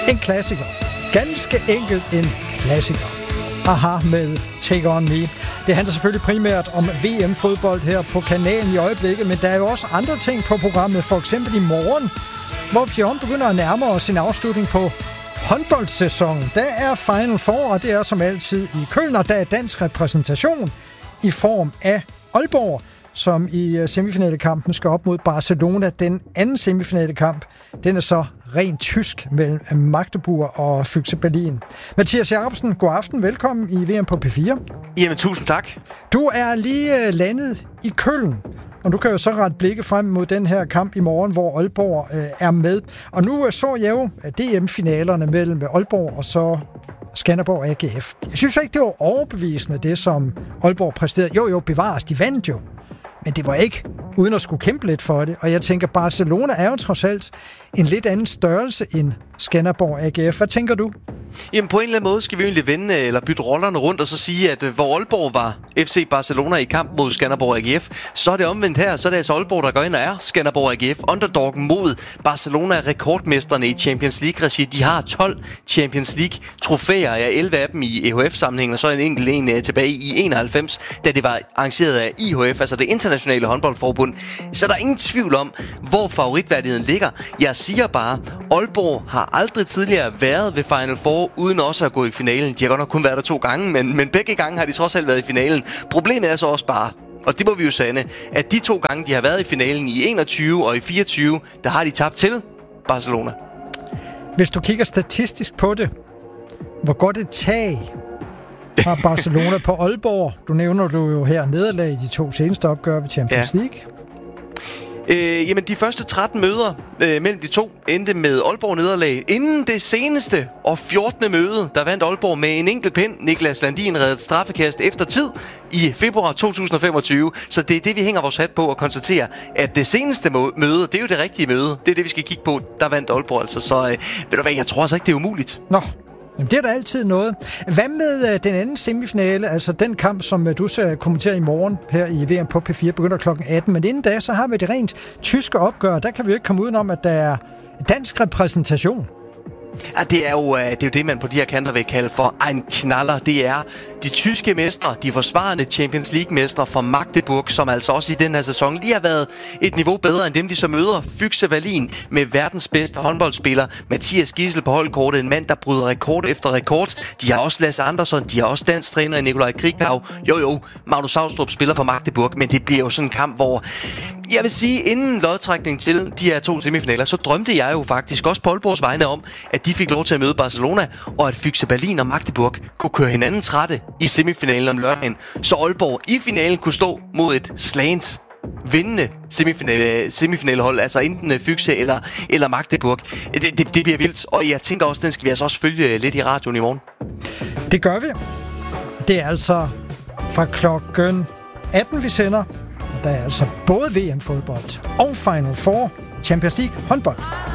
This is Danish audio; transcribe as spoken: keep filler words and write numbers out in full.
En klassiker. Ganske enkelt en klassiker. Aha med Take On Me. Det handler selvfølgelig primært om V M-fodbold her på kanalen i øjeblikket, men der er jo også andre ting på programmet, for eksempel i morgen, hvor Fjorden begynder at nærme os en afslutning på håndboldsæsonen. Der er Final Four, og det er som altid i Køln, og der er dansk repræsentation i form af Aalborg, som i semifinalekampen skal op mod Barcelona. Den anden semifinalekamp, den er så rent tysk mellem Magdeburg og Füchse Berlin. Mathias Jacobsen, god aften. Velkommen i V M på P fire. Jamen, tusind tak. Du er lige landet i Køln, og du kan jo så rette blikket frem mod den her kamp i morgen, hvor Aalborg øh, er med. Og nu så jeg jo D M-finalerne mellem Aalborg og så Skanderborg A G F. Jeg synes ikke, det var overbevisende, det som Aalborg præsterede. Jo, jo, bevares, de vandt jo. Men det var ikke uden at skulle kæmpe lidt for det. Og jeg tænker, Barcelona er jo trods alt en lidt anden størrelse end Skanderborg A G F. Hvad tænker du? Jamen på en eller anden måde skal vi egentlig vende eller bytte rollerne rundt og så sige, at hvor Aalborg var F C Barcelona i kamp mod Skanderborg A G F, så er det omvendt her. Så er det altså Aalborg, der går ind og er Skanderborg A G F. Underdoggen mod Barcelona er rekordmesterne i Champions League-regi. De har tolv Champions League-trofæer, af elleve af dem i E H F-sammenhæng, og så en enkelt en tilbage i enoghalvfems, da det var arrangeret af I H F, altså det internationale håndboldforbund. Så der er ingen tvivl om, hvor favoritværdigheden ligger. Jeg siger bare, Aalborg har aldrig tidligere været ved Final Four, uden også at gå i finalen. De har godt nok kun været der to gange, men, men begge gange har de trods alt været i finalen. Problemet er så også bare, og det må vi jo sande, at de to gange, de har været i finalen i enogtyve og i fireogtyve, der har de tabt til Barcelona. Hvis du kigger statistisk på det, hvor godt et tag har Barcelona på Aalborg? Du nævner du jo her nederlag i de to seneste opgør ved Champions ja. League. Øh, jamen, de første tretten møder øh, mellem de to endte med Aalborg nederlag. Inden det seneste og fjortende møde, der vandt Aalborg med en enkelt pind. Niklas Landin reddede straffekast efter tid i februar to tusind og femogtyve. Så det er det, vi hænger vores hat på og konstaterer, at det seneste møde, det er jo det rigtige møde. Det er det, vi skal kigge på. Der vandt Aalborg altså. Så øh, ved du hvad, jeg tror altså ikke, det er umuligt. Nå. Jamen, det er der altid noget. Hvad med uh, den anden semifinale, altså den kamp, som uh, du skal kommentere i morgen her i V M på P fire, begynder klokken atten. Men inden da, så har vi det rent tyske opgør. Der kan vi jo ikke komme udenom, at der er dansk repræsentation. Ja, det er, jo, det er jo det, man på de her kanter vil kalde for en knaller. Det er de tyske mestre, de forsvarende Champions League-mestre fra Magdeburg, som altså også i den her sæson lige har været et niveau bedre end dem, de så møder. Füchse Berlin med verdens bedste håndboldspiller, Mathias Giesel på holdkortet, en mand, der bryder rekord efter rekord. De har også Lasse Andersson, de har også dansk træner Nikolaj Krikau. Jo jo, Magnus Saustrup spiller for Magdeburg, men det bliver jo sådan en kamp, hvor jeg vil sige, inden lodtrækningen til de her to semifinaler, så drømte jeg jo faktisk også på Aalborgs vegne om, at de fik lov til at møde Barcelona, og at Füchse Berlin og Magdeburg kunne køre hinanden trætte i semifinalen om lørdagen, så Aalborg i finalen kunne stå mod et slagent vindende semifinale, semifinalehold, altså enten Füchse eller, eller Magdeburg. Det, det, det bliver vildt, og jeg tænker også, den skal vi altså også følge lidt i radioen i morgen. Det gør vi. Det er altså fra klokken atten, vi sender. Der er altså både V M-fodbold og Final Four Champions League håndbold.